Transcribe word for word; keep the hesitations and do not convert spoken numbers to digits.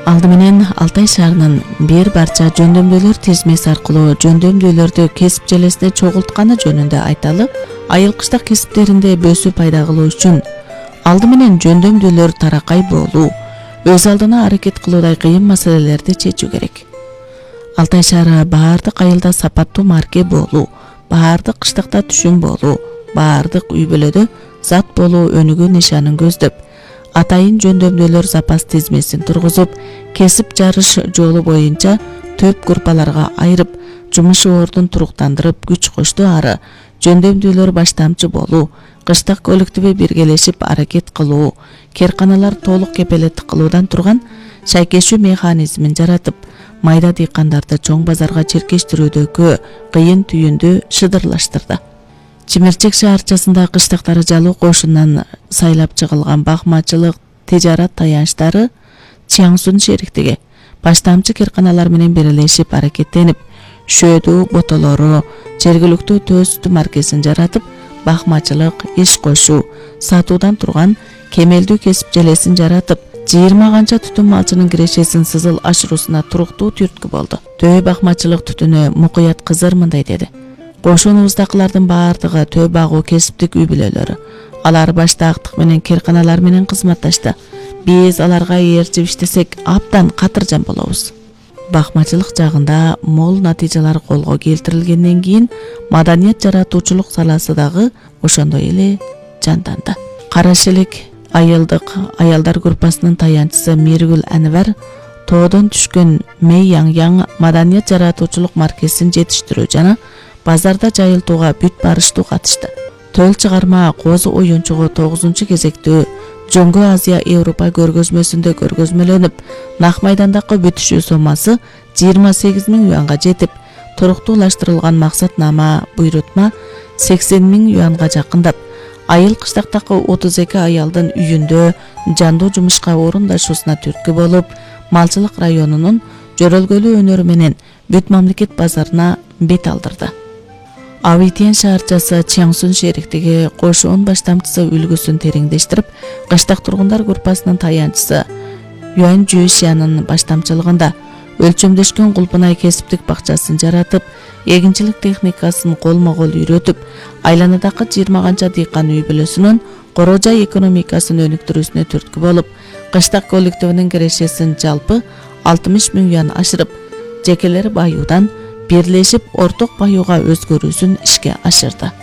Алды менен Алтай шаарынын бир барча жөндөмдүүлөр тизмеси аркылуу жөндөмдүүлөрдү кесип желесине чогултканы жөнүндө айталы, айыл кыштак кесиптеринде бөсүү пайда кылуу үчүн алды менен жөндөмдүүлөр таракай болуу, өз алдына аракет кылуудай кыйын маселелерди чечүү керек. Алтай шаары баардык айылда сапаттуу марке болуу, баардык кыштакта түшүм болуу, баардык үй бүлөдө зат болуу өнүгүү нишанын көздөп, атайын жөндөмдүүлөр запас тизмесин тургузуп, кесип жарыш жолу боюнча төп группаларга айырып, жумуш ордун туруктандырып күч кошту ары жөндөмдүүлөр баштамчы болуу, кыштак коллективи биргелешип аракет кылуу, керканалар толук кепелеттик кылуудан турган шайкешүү механизмин жаратып, майда дыйкандарды чоң базарга чиркештирүүдөгү кыйын түйүндү шыдырлаштырды. Чимерчек шаарчасында кыштактары жалуу кошунан сайлап чыгылган бакмачылык тижарат таянычтары Чаңсун шериктиги баштамчы керканалар менен бирелешип аракеттенип, шөөдүү ботолору, жергиликтүү төстү маркесин жаратып, бакмачылык, иш кошуу, сатуудан турган кемелдүү кесип желесин жаратып, жыйырма канча түтүн малчынын кирешесин сызыл ашыруусуна туруктуу түрткү болду. Төө бакмачылык түтүнү Мукуят Кызыр мындай деди: Кошунубуздакылардын баардыгы төө багуу кесиптик үй бүлөлөрү. Алар башта актык менен керканалар менен кызматташты. Биз аларга ээрчип иштесек абдан катыржан болобуз. Бакмачылык жагында мол натыйжалар колго келтирилгенден кийин маданият жаратуучулук саласы дагы ошондой эле жанданды. Карашелек айылдык аялдар группасынын таянчысы Миргүл Анвар тоодон түшкөн Мэй Яң Яң маданият жаратуучулук маркесин жетиштирүү жана базарда жайылтууга бүт барыштуу катышты. Төл чыгарма козу оюнчугу тогузунчу кезектүү Жоңго Азия Европа көргөзмөсүндө көргөзмөлөнүп, нак майдандагы бүтүшүү сомасы жыйырма сегиз миң юанга жетип, туруктуулаштырылган максатнама буйрутма сексен миң юанга жакындап, айыл кыштактагы отуз эки аялдын үйүндө жандуу жумушка орундашуусуна түрткү болуп, малчылык районунун жөрөлгөлүү өнөрү менен бүт мамлекет базарына бет алдырды. Авитен шаарчасы Чаңсун шериктиги кошуун баштамчысы үлгүсүн тереңдештирип, кыштак тургундар группасынын таянчысы Юан Жуйшянын баштамчылыгында өлчөмдөшкөн Кулпунай кесиптик бакчасын жаратып, эгинчилик техникасын колмо-кол үйрөтүп, айланадагы жыйырма канча дыйкан үй бүлөсүнүн коро жай экономикасын өнүктүрүүсүнө түрткү болуп, кыштак коллективинин кирешесин жалпы алтымыш миң юан ашырып, жекелери баюудан бирлешип орток баюуга өзгөрүүсүн ишке ашырды.